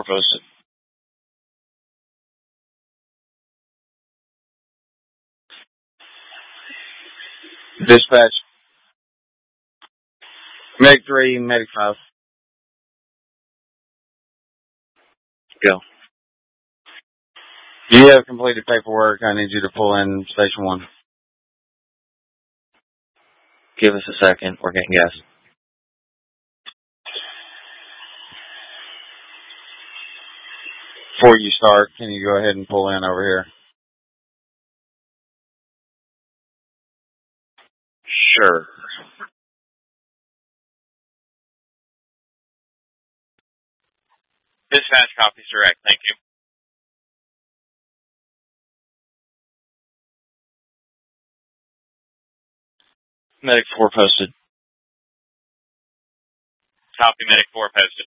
4 posted. Dispatch. Medic 3, Medic 5. Go. You have completed paperwork. I need you to pull in Station 1. Give us a second. We're getting gas. Before you start, can you go ahead and pull in over here? Sure. Dispatch copies direct. Thank you. Medic 4 posted. Copy, Medic 4 posted.